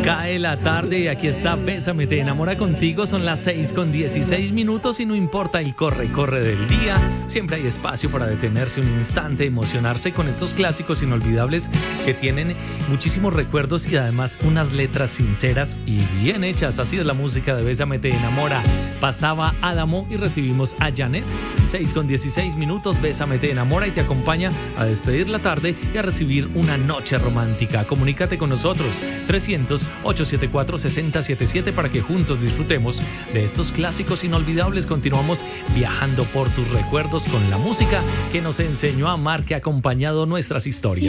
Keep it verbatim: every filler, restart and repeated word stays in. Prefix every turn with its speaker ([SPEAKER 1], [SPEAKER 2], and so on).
[SPEAKER 1] Cae la tarde y aquí está Bésame, te enamora contigo. Son las seis con dieciséis minutos y no importa el corre, corre del día. Siempre hay espacio para detenerse un instante, emocionarse con estos clásicos inolvidables que tienen muchísimos recuerdos y además unas letras sinceras y bien hechas. Así es la música de Bésame, te enamora. Pasaba Adamo y recibimos a Janet. seis con dieciséis minutos, Bésame, te enamora y te acompaña a despedir la tarde y a recibir una noche romántica. Comunícate con nosotros, trescientos, ochocientos setenta y cuatro, sesenta setenta y siete, para que juntos disfrutemos de estos clásicos inolvidables. Continuamos viajando por tus recuerdos con la música que nos enseñó a amar, que ha acompañado nuestras historias.